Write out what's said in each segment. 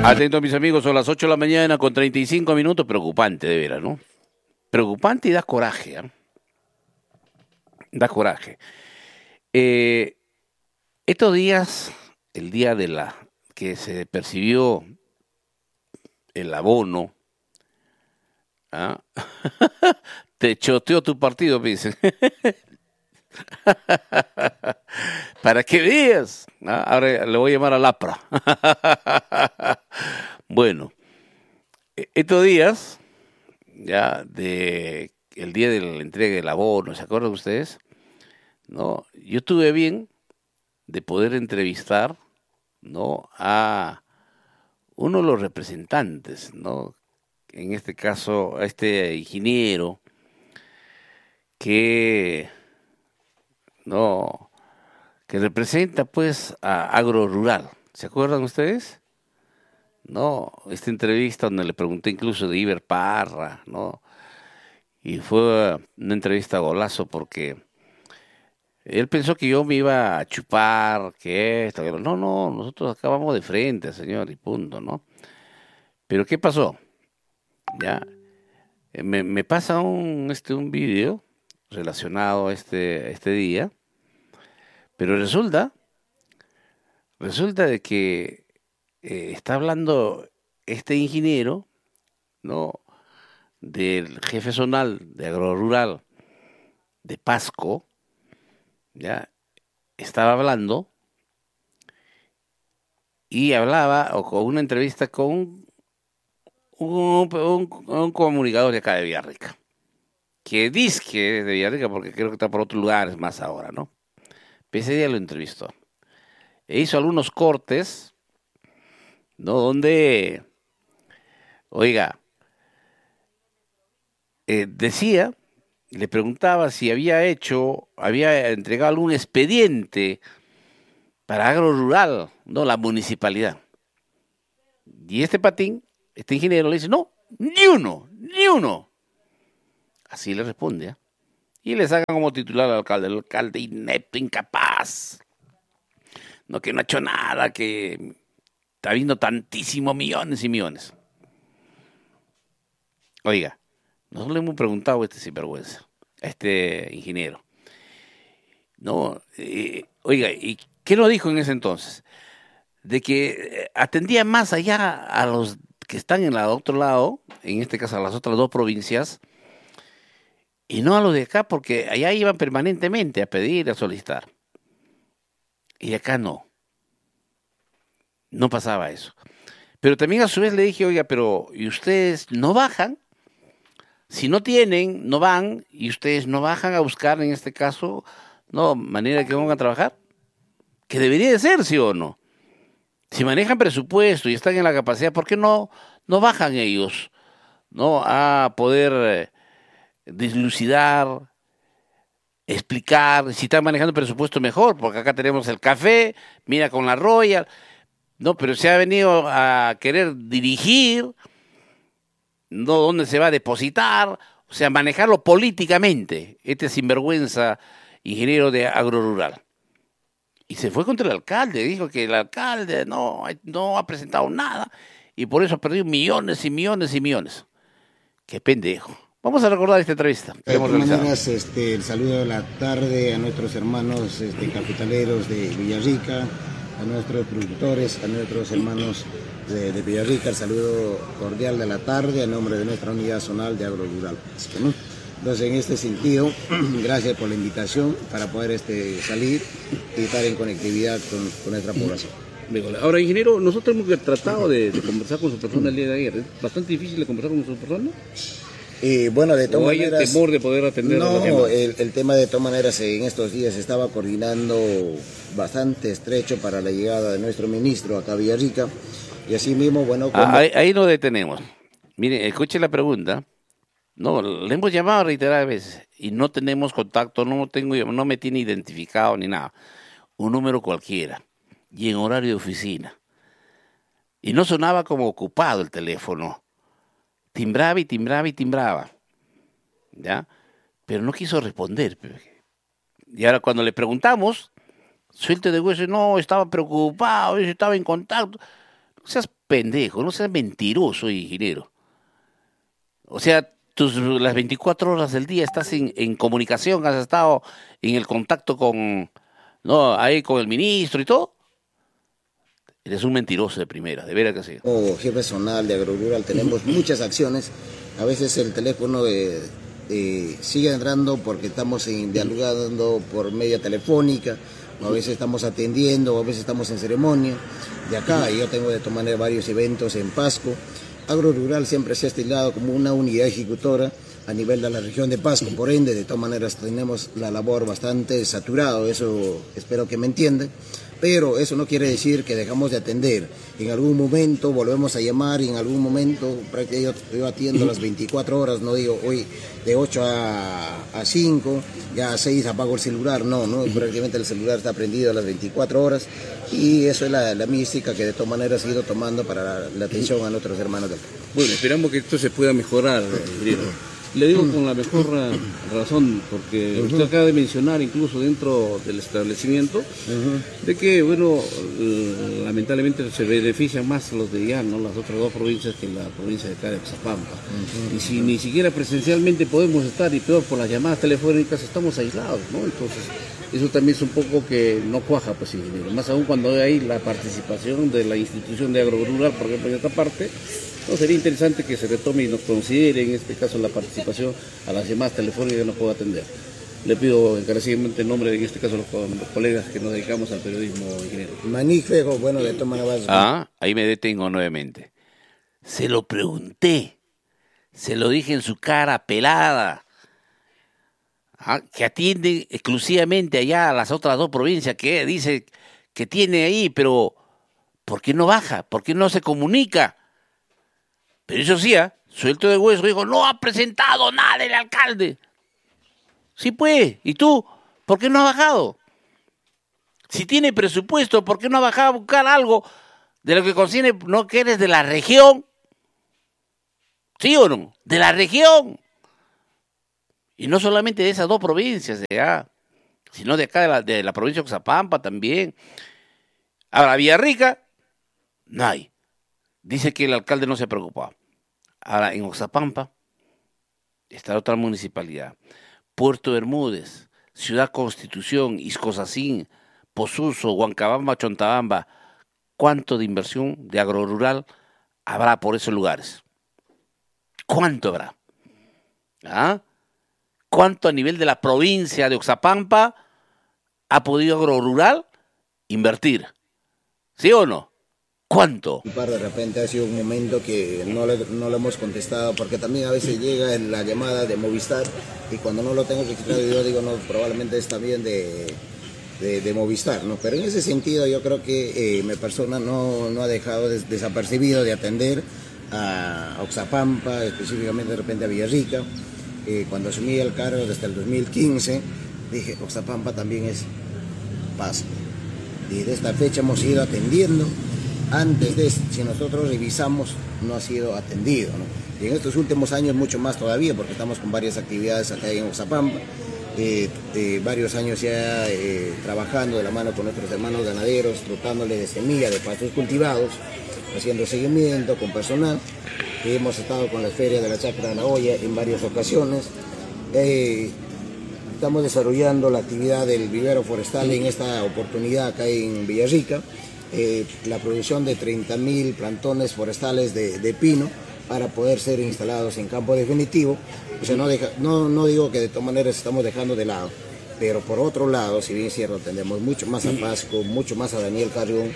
Atento, mis amigos, son las 8 de la mañana con 35 minutos. Preocupante, de veras, ¿no? Preocupante y da coraje, ¿eh? Da coraje. Estos días, el día de la que se percibió el abono, ¿ah? Te choteó tu partido, me dicen. Para que veas. ¿Ah? Ahora le voy a llamar a Lapra. Bueno, estos días, ya de el día de la entrega del abono, ¿se acuerdan ustedes? ¿No? Yo tuve bien de poder entrevistar, ¿no?, a uno de los representantes, ¿no? En este caso, a este ingeniero que, no, que representa pues a Agro Rural. ¿Se acuerdan ustedes? No, esta entrevista donde le pregunté incluso de Iber Parra, ¿no? Y fue una entrevista golazo porque él pensó que yo me iba a chupar, que esto, que lo- no, no, nosotros acabamos de frente, señor, y punto, ¿no? Pero ¿qué pasó? Ya, me pasa un video relacionado a este día, pero resulta de que está hablando este ingeniero, ¿no?, del jefe zonal de Agrorural de Pasco, ya, estaba hablando y hablaba, o con una entrevista con un comunicador de acá de Villarrica, que dice que es de Villarrica porque creo que está por otros lugares más ahora, ¿no? Pero ese día lo entrevistó. E hizo algunos cortes, ¿no? Donde, oiga, decía, le preguntaba si había entregado algún expediente para Agro Rural, ¿no? La municipalidad. Y este patín, este ingeniero le dice, no, ni uno, ni uno. Así le responde, ¿eh? Y le sacan como titular al alcalde, el alcalde inepto, incapaz, no, que no ha hecho nada, que está viendo tantísimos millones y millones. Oiga, nosotros le hemos preguntado a este sinvergüenza, a este ingeniero, ¿no? Oiga, ¿y qué nos dijo en ese entonces? De que atendía más allá a los que están en el otro lado, en este caso a las otras dos provincias, y no a los de acá, porque allá iban permanentemente a pedir, a solicitar. Y acá no pasaba eso. Pero también a su vez le dije, oiga, pero ¿y ustedes no bajan? Si no tienen, no van, y ustedes no bajan a buscar, en este caso, no, manera que van a trabajar. Que debería de ser, ¿sí o no? Si manejan presupuesto y están en la capacidad, ¿por qué no bajan ellos, ¿no?, a poder dilucidar, explicar? Si están manejando presupuesto, mejor, porque acá tenemos el café, mira con la Royal, no, pero se ha venido a querer dirigir, no dónde se va a depositar, o sea, manejarlo políticamente, este sinvergüenza ingeniero de Agrorural. Y se fue contra el alcalde, dijo que el alcalde no ha presentado nada y por eso ha perdido millones y millones y millones. Qué pendejo. Vamos a recordar esta entrevista que De hemos todas realizado. maneras, el saludo de la tarde a nuestros hermanos capitaleros de Villarrica, a nuestros productores, a nuestros hermanos de Villarrica, el saludo cordial de la tarde a nombre de nuestra unidad zonal de Agrorural, ¿no? Entonces, en este sentido, gracias por la invitación para poder salir y estar en conectividad con nuestra población. Ahora, ingeniero, nosotros hemos tratado de conversar con su persona el día de ayer. ¿Es bastante difícil de conversar con su persona? Bueno, de todas ¿O hay el maneras, temor de poder atender a las no, llamadas? el tema de todas maneras en estos días se estaba coordinando bastante estrecho para la llegada de nuestro ministro acá a Villarrica y así mismo, bueno, Ahí nos detenemos. Mire, escuche la pregunta. No, le hemos llamado reiteradas veces y no tenemos contacto, no me tiene identificado ni nada. Un número cualquiera y en horario de oficina. Y no sonaba como ocupado el teléfono. Timbraba y timbraba y timbraba, ¿ya? Pero no quiso responder. Y ahora cuando le preguntamos, suelte de hueso, no, estaba preocupado, estaba en contacto. No seas pendejo, no seas mentiroso, ingeniero. O sea, las 24 horas del día estás en comunicación, has estado en el contacto con, no, ahí con el ministro y todo. Eres un mentiroso de primera, de veras que sí. Como jefe zonal de Agrorural tenemos muchas acciones. A veces el teléfono sigue entrando porque estamos dialogando por media telefónica, o a veces estamos atendiendo, o a veces estamos en ceremonia. De acá yo tengo de tomar varios eventos en Pasco. Agrorural siempre se ha estilado como una unidad ejecutora a nivel de la región de Pasco, por ende, de todas maneras tenemos la labor bastante saturado, eso espero que me entiendan. Pero eso no quiere decir que dejamos de atender. En algún momento volvemos a llamar y en algún momento prácticamente yo atiendo las 24 horas, no digo hoy de 8 a 5, ya a 6 apago el celular, no, prácticamente el celular está prendido a las 24 horas y eso es la mística que de todas maneras he ido tomando para la atención a nuestros hermanos del campo. Bueno, esperamos que esto se pueda mejorar, Le digo con la mejor razón, porque usted acaba de mencionar incluso dentro del establecimiento de que, bueno, lamentablemente se benefician más los de allá, ¿no? Las otras dos provincias que la provincia de acá de Oxapampa. Y si ni siquiera presencialmente podemos estar, y peor por las llamadas telefónicas, estamos aislados, ¿no? Entonces, eso también es un poco que no cuaja, pues, ingeniero. Más aún cuando hay la participación de la institución de Agrorural, por ejemplo, en esta parte. No, sería interesante que se retome y nos considere, en este caso, la participación a las llamadas telefónicas que nos puedo atender. Le pido encarecidamente en nombre de, en este caso, los colegas que nos dedicamos al periodismo, ingeniero. Magnífico, bueno, de todas maneras. Ahí me detengo nuevamente. Se lo pregunté, se lo dije en su cara pelada, que atiende exclusivamente allá a las otras dos provincias que dice que tiene ahí, pero ¿por qué no baja? ¿Por qué no se comunica? Pero eso sí, suelto de hueso, dijo, no ha presentado nada el alcalde. Sí, pues, ¿y tú? ¿Por qué no ha bajado? Si tiene presupuesto, ¿por qué no ha bajado a buscar algo de lo que contiene, no que eres de la región? ¿Sí o no? De la región. Y no solamente de esas dos provincias de allá, sino de acá de la provincia de Oxapampa también. Ahora, Villarrica, no hay. Dice que el alcalde no se ha preocupado. Ahora, en Oxapampa está otra municipalidad. Puerto Bermúdez, Ciudad Constitución, Iscosacín, Posuso, Huancabamba, Chontabamba. ¿Cuánto de inversión de agrorural habrá por esos lugares? ¿Cuánto habrá? ¿Cuánto a nivel de la provincia de Oxapampa ha podido agrorural invertir? ¿Sí o no? ¿Cuánto? De repente ha sido un momento que no le hemos contestado, porque también a veces llega la llamada de Movistar y cuando no lo tengo registrado yo digo, no, probablemente está bien de Movistar, ¿no? Pero en ese sentido yo creo que mi persona no ha dejado desapercibido de atender a Oxapampa, específicamente de repente a Villarrica. Cuando asumí el cargo desde el 2015, dije, Oxapampa también es Pasco. Y de esta fecha hemos ido atendiendo. Antes de, si nosotros revisamos, no ha sido atendido, ¿no? Y en estos últimos años mucho más todavía, porque estamos con varias actividades acá en Oxapampa, varios años ya trabajando de la mano con nuestros hermanos ganaderos, dotándole de semilla, de pastos cultivados, haciendo seguimiento con personal. Hemos estado con la Feria de la Chacra de la Olla en varias ocasiones. Estamos desarrollando la actividad del vivero forestal en esta oportunidad acá en Villarrica. La producción de 30.000 plantones forestales de pino para poder ser instalados en campo definitivo. O sea, no digo que de todas maneras estamos dejando de lado, pero por otro lado, si bien es cierto, tendemos mucho más a Pasco, mucho más a Daniel Carrión.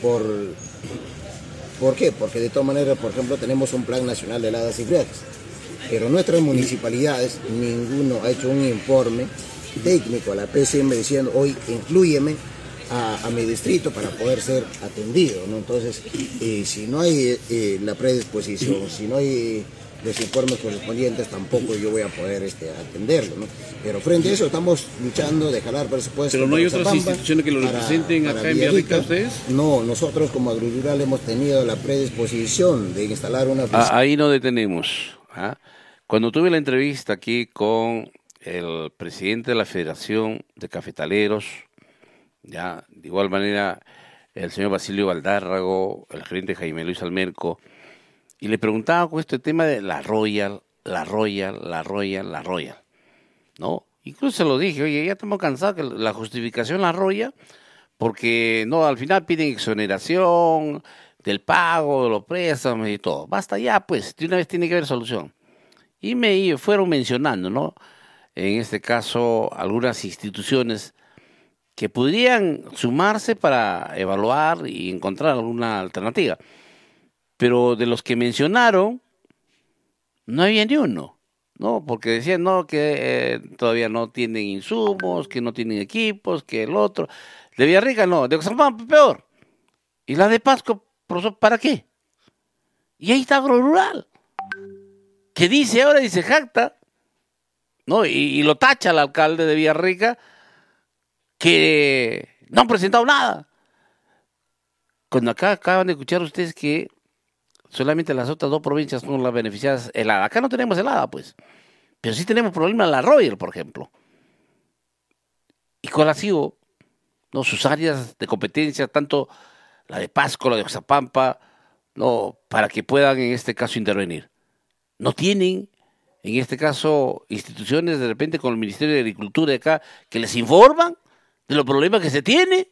¿Por qué? Porque de todas maneras, por ejemplo, tenemos un plan nacional de heladas y friadas, pero nuestras municipalidades, ninguno ha hecho un informe técnico a la PCM diciendo, hoy inclúyeme a mi distrito para poder ser atendido, ¿no? Entonces, si no hay la predisposición, si no hay los informes correspondientes, tampoco yo voy a poder atenderlo, ¿no? Pero frente a eso estamos luchando de jalar presupuesto. ¿Pero no hay otras instituciones que lo representen acá en Villarrica ustedes? No, nosotros como Agrorural hemos tenido la predisposición de instalar una... Ahí no detenemos. Cuando tuve la entrevista aquí con el presidente de la Federación de Cafetaleros, ya, de igual manera, el señor Basilio Valdárrago, el gerente Jaime Luis Almerco, y le preguntaba con este tema de la Royal, ¿no? Incluso se lo dije, oye, ya estamos cansados que la justificación la Royal, porque no, al final piden exoneración del pago, de los préstamos y todo. Basta ya, pues, de una vez tiene que haber solución. Y me fueron mencionando, ¿no? En este caso, algunas instituciones que podrían sumarse para evaluar y encontrar alguna alternativa. Pero de los que mencionaron, no había ni uno, ¿no? Porque decían, no, que todavía no tienen insumos, que no tienen equipos, que el otro. De Villarrica no, de Oxapampa peor. Y la de Pasco, profesor, ¿para qué? Y ahí está Agrorural, que dice ahora, dice jacta, ¿no? Y lo tacha el alcalde de Villarrica, que no han presentado nada. Cuando acá acaban de escuchar ustedes que solamente las otras 2 provincias son las beneficiadas helada. Acá no tenemos helada, pues. Pero sí tenemos problemas en la Royal, por ejemplo. ¿Y cuál ha sido, no, sus áreas de competencia, tanto la de Pasco, la de Oxapampa, no, para que puedan en este caso intervenir? No tienen, en este caso, instituciones de repente con el Ministerio de Agricultura de acá que les informan de los problemas que se tiene.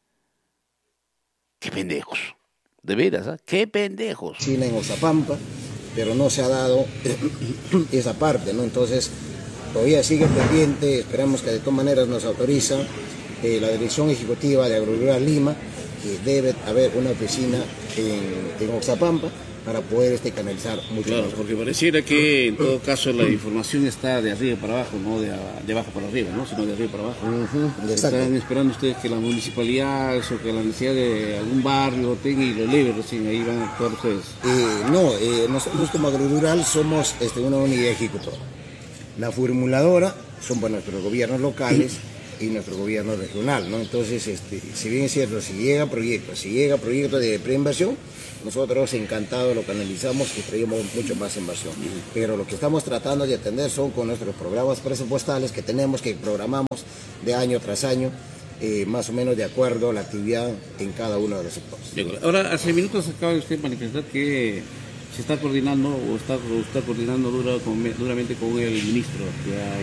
¡Qué pendejos! De veras, ¿eh? ¡Qué pendejos! China en Oxapampa, pero no se ha dado esa parte, ¿no? Entonces, todavía sigue pendiente, esperamos que de todas maneras nos autoriza la Dirección Ejecutiva de Agrorural Lima, que debe haber una oficina en Oxapampa para poder canalizar mucho Claro, más. porque pareciera que en todo caso la información está de arriba para abajo, no de abajo para arriba, ¿no? Sino de arriba para abajo. Están esperando ustedes que la municipalidad o que la necesidad de algún barrio tenga y lo eleve recién, ahí van a actuar ustedes. Nosotros como Agrorural somos una unidad ejecutora. La formuladora son para nuestros gobiernos locales y nuestro gobierno regional, ¿no? Entonces, si bien es cierto, si llega proyecto de preinversión, nosotros encantados lo canalizamos y traemos mucho más inversión. Pero lo que estamos tratando de atender son con nuestros programas presupuestales que tenemos, que programamos de año tras año, más o menos de acuerdo a la actividad en cada uno de los sectores. Ahora, hace minutos acaba de usted manifestar que se está coordinando o está coordinando duramente con el ministro que ha